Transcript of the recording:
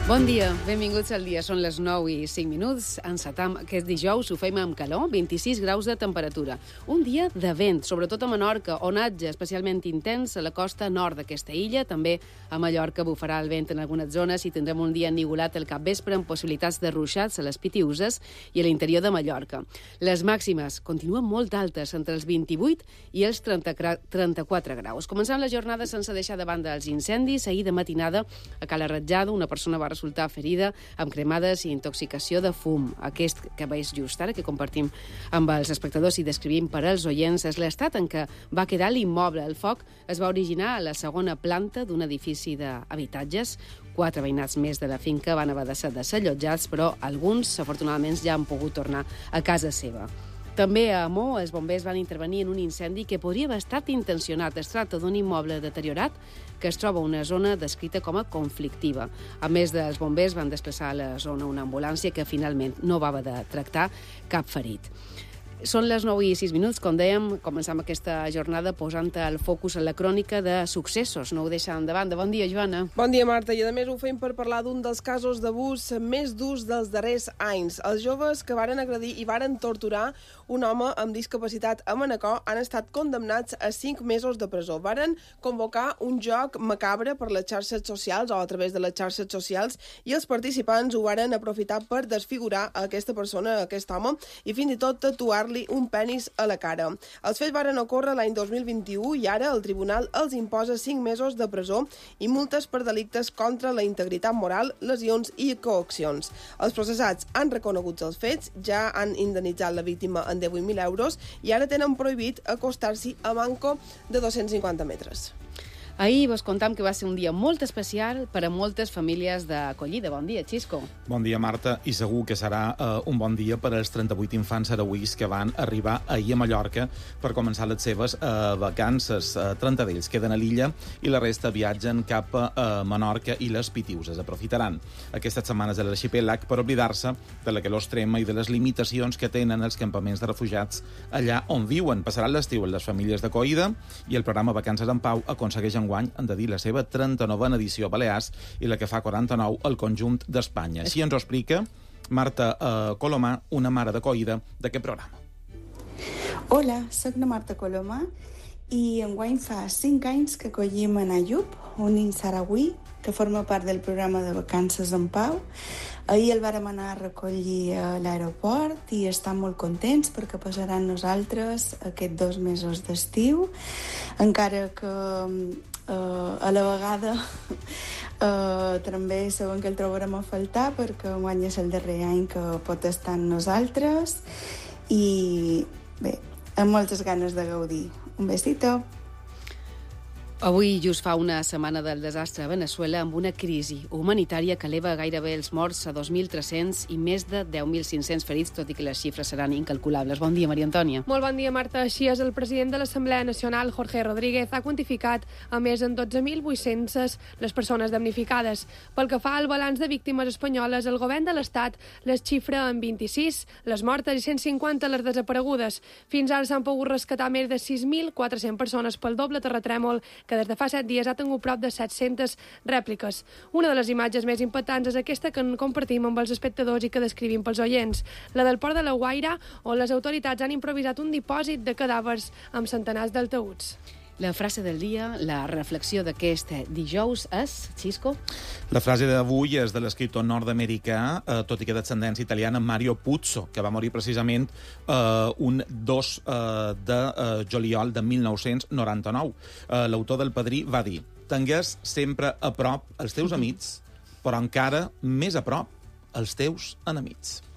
Bon dia, benvinguts al dia. Són les 9:05. Encetam aquest dijous, ho fem amb calor, 26 graus de temperatura. Un dia de vent, sobretot a Menorca, onatge especialment intens a la costa nord d'aquesta illa. També a Mallorca bufarà el vent en algunes zones i tindrem un dia ennivolat al capvespre amb possibilitats de ruixats a les Pitiüses i a l'interior de Mallorca. Les màximes continuen molt altes, entre els 28 i els 34 graus. Començant la jornada sense deixar de banda els incendis. Ahir de matinada, a Cala Ratjada, una persona va resultar ferida amb cremades i intoxicació de fum. Aquest que veig just ara, que compartim amb els espectadors i descrivim per als oients, és l'estat en què va quedar l'immoble. El foc es va originar a la segona planta d'un edifici d'habitatges. 4 veïnats més de la finca van haver de ser desallotjats, però alguns, afortunadament, ja han pogut tornar a casa seva. També a Amó, els bombers van intervenir en un incendi que podria haver estat intencionat. Es tracta d'un immoble deteriorat que es troba a una zona descrita com a conflictiva. A més dels bombers, van desplaçar a la zona una ambulància que finalment no va haver de tractar cap ferit. Són les 9:06, com dèiem, començam aquesta jornada posant el focus en la crònica de successos. No ho deixem de banda. Bon dia, Joana. Bon dia, Marta. I a més ho fem per parlar d'un dels casos d'abús més durs dels darrers anys. Els joves que varen agredir i varen torturar un home amb discapacitat a Manacor han estat condemnats a 5 mesos de presó. Varen convocar un joc macabre per les xarxes socials o a través de les xarxes socials i els participants ho varen aprofitar per desfigurar a aquesta persona, a aquest home, i fins i tot tatuar-li un penis a la cara. Els fets varen ocórrer l'any 2021 i ara el tribunal els imposa 5 mesos de presó i multes per delictes contra la integritat moral, lesions i coaccions. Els processats han reconegut els fets, ja han indemnitzat la víctima en 18.000 euros i ara tenen prohibit acostar-s'hi a manco de 250 metres. Ahir vos contam que va ser un dia molt especial per a moltes famílies d'acollida. Bon dia, Xisco. Bon dia, Marta, i segur que serà un bon dia per als 38 infants sarauís que van arribar ahir a Mallorca per començar les seves vacances. 30 d'ells queden a l'illa i la resta viatgen cap a Menorca i les Pitiüses. Aprofitaran aquestes setmanes de l'arxipèlag per oblidar-se de la calor extrema i de les limitacions que tenen els campaments de refugiats allà on viuen. Passaran l'estiu en les famílies d'acollida i el programa Vacances en Pau aconsegueix enguany han de dir la seva 39a edició a Balears i la que fa 49 al conjunt d'Espanya. Així ens ho explica Marta Colomà, una mare d'acollida d'aquest programa. Hola, soc la Marta Colomà i enguany fa 5 anys que acollim en Ayub, un nen sarauí que forma part del programa de Vacances en Pau. Ahir el vàrem anar a recollir a l'aeroport i estan molt contents perquè passaran nosaltres aquests 2 mesos d'estiu, encara que a la vegada també sabem que el trobarem a faltar perquè enguany és el darrer any que pot estar amb nosaltres i bé, amb moltes ganes de gaudir. Un besito. Avui just fa una setmana del desastre a Veneçuela amb una crisi humanitària que eleva gairebé els morts a 2.300 i més de 10.500 ferits, tot i que les xifres seran incalculables. Bon dia, Maria Antònia. Molt bon dia, Marta. Així és, el president de l'Assemblea Nacional, Jorge Rodríguez, ha quantificat a més en 12.800 les persones damnificades. Pel que fa al balanç de víctimes espanyoles, el govern de l'Estat les xifra en 26, les mortes, i 150 les desaparegudes. Fins ara s'han pogut rescatar més de 6.400 persones pel doble terratrèmol que des de fa 7 dies ha tingut prop de 700 rèpliques. Una de les imatges més impactants és aquesta que compartim amb els espectadors i que descrivim pels oients, la del port de la Guaira, on les autoritats han improvisat un dipòsit de cadàvers amb centenars d'altaüts. La frase del dia, la reflexió d'aquest dijous és, Xisco? La frase d'avui és de l'escriptor nord-americà, tot i que d'ascendència italiana, Mario Puzo, que va morir precisament un 2 de juliol de 1999. L'autor del Padrí va dir: tingues sempre a prop els teus amics, però encara més a prop els teus enemics.